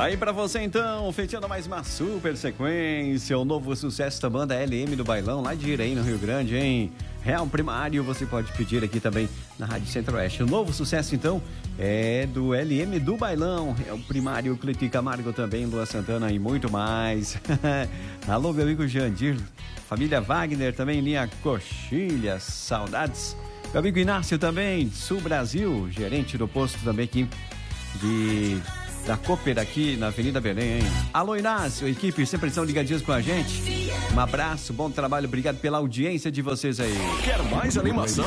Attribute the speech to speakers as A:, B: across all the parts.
A: Aí pra você então, fechando mais uma super sequência, o novo sucesso da banda LM do Bailão, lá de Irei, no Rio Grande, hein? Real Primário, você pode pedir aqui também na Rádio Centro-Oeste. O novo sucesso então é do LM do Bailão, Real Primário, Cleiton Camargo também, Lua Santana e muito mais. Alô, meu amigo Jandir, família Wagner também, linha Coxilha, saudades. Meu amigo Inácio também, Sul Brasil, gerente do posto também aqui da Cooper aqui na Avenida Belém, hein? Alô, Inácio, equipe, sempre estão ligadinhos com a gente. Um abraço, bom trabalho, obrigado pela audiência de vocês aí.
B: Quer mais animação?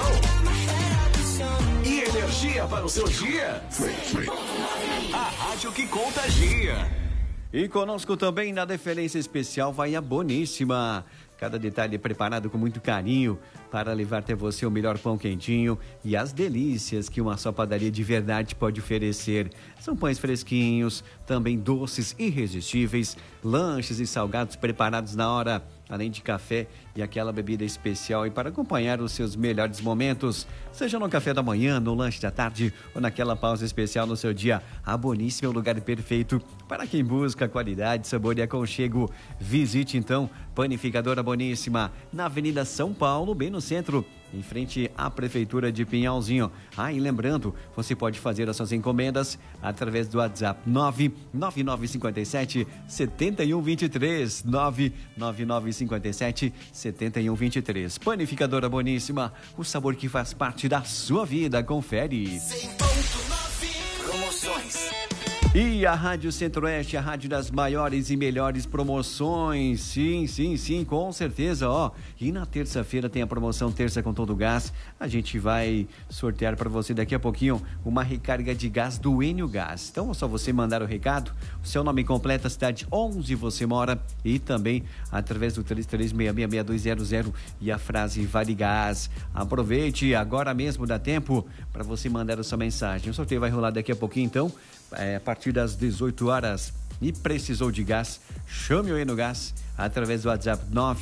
B: E energia para o seu dia? A rádio que contagia.
A: E conosco também na Deferência Especial vai a Boníssima. Cada detalhe preparado com muito carinho para levar até você o melhor pão quentinho e as delícias que uma só padaria de verdade pode oferecer. São pães fresquinhos, também doces irresistíveis, lanches e salgados preparados na hora, além de café e aquela bebida especial e para acompanhar os seus melhores momentos, seja no café da manhã, no lanche da tarde ou naquela pausa especial no seu dia. A Boníssima é o lugar perfeito para quem busca qualidade, sabor e aconchego. Visite então Panificadora Boníssima, na Avenida São Paulo, bem no centro, em frente à Prefeitura de Pinhalzinho. E lembrando, você pode fazer as suas encomendas através do WhatsApp 99957-7123, 99957-7123. Panificadora Boníssima, o sabor que faz parte da sua vida, confere.
B: 100.9 Promoções.
A: E a Rádio Centro-Oeste, a rádio das maiores e melhores promoções. Sim, com certeza, ó. E na terça-feira tem a promoção Terça com Todo Gás. A gente vai sortear para você daqui a pouquinho uma recarga de gás do Enio Gás. Então é só você mandar o recado, o seu nome completo, a cidade onde você mora e também através do 33666200 e a frase Vale Gás. Aproveite, agora mesmo dá tempo para você mandar a sua mensagem. O sorteio vai rolar daqui a pouquinho, então. A partir das 18 horas e precisou de gás, chame o Enio Gás através do WhatsApp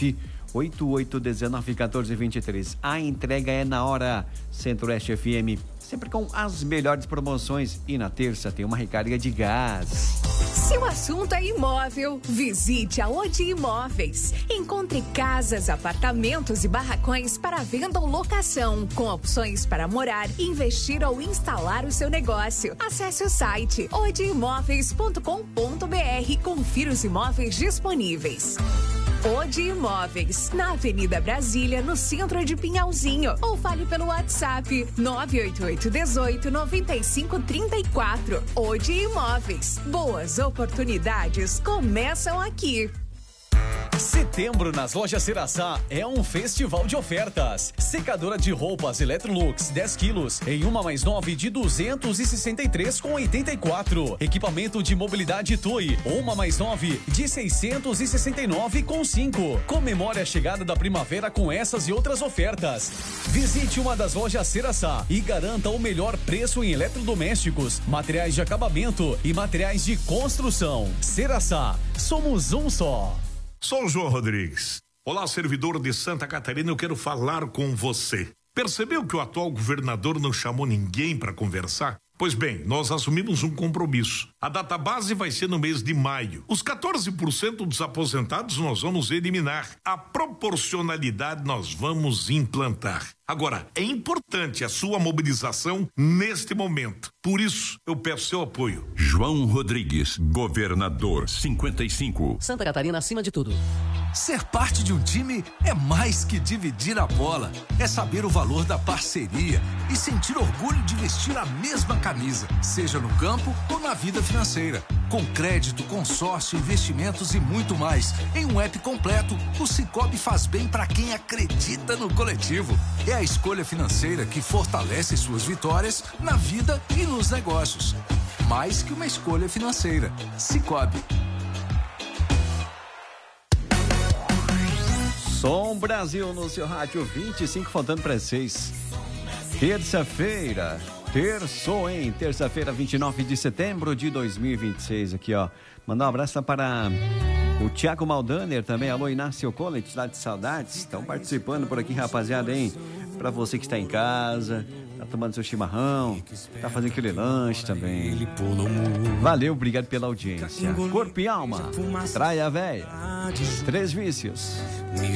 A: 988191423. A entrega é na hora. Centro-Oeste FM, sempre com as melhores promoções e na terça tem uma recarga de gás.
C: Se o assunto é imóvel, visite a Odi Imóveis. Encontre casas, apartamentos e barracões para venda ou locação, com opções para morar, investir ou instalar o seu negócio. Acesse o site odiimóveis.com.br e confira os imóveis disponíveis. Odi Imóveis, na Avenida Brasília, no centro de Pinhalzinho. Ou fale pelo WhatsApp 988189534. Odi Imóveis. Boas oportunidades começam aqui.
D: Setembro nas lojas Ceraçá é um festival de ofertas. Secadora de roupas Electrolux 10 quilos em 1+9 de 263,84. Equipamento de mobilidade TUI 1+9 de 669,5. Comemore a chegada da primavera com essas e outras ofertas. Visite uma das lojas Ceraçá e garanta o melhor preço em eletrodomésticos, materiais de acabamento e materiais de construção. Ceraçá, somos um só.
E: Sou o João Rodrigues. Olá, servidor de Santa Catarina, eu quero falar com você. Percebeu que o atual governador não chamou ninguém para conversar? Pois bem, nós assumimos um compromisso. A data base vai ser no mês de maio. Os 14% dos aposentados nós vamos eliminar. A proporcionalidade nós vamos implantar. Agora, é importante a sua mobilização neste momento. Por isso, eu peço seu apoio.
F: João Rodrigues, governador 55.
G: Santa Catarina acima de tudo.
H: Ser parte de um time é mais que dividir a bola. É saber o valor da parceria e sentir orgulho de vestir a mesma camisa, seja no campo ou na vida financeira. Com crédito, consórcio, investimentos e muito mais. Em um app completo, o Sicoob faz bem para quem acredita no coletivo. É a escolha financeira que fortalece suas vitórias na vida e nos negócios. Mais que uma escolha financeira. Sicoob.
A: Som Brasil no seu rádio, 25 faltando para 6. Terça-feira. Terçou, hein? Terça-feira, 29 de setembro de 2026. Aqui, ó. Mandar um abraço para o Thiago Maldaner também. Alô, Inácio College, lá de Saudades. Estão participando por aqui, rapaziada, hein? Para você que está em casa, Tá tomando seu chimarrão, tá fazendo aquele lanche também. Valeu, obrigado pela audiência. Corpo e alma, Traia Véia, 3 Vícios.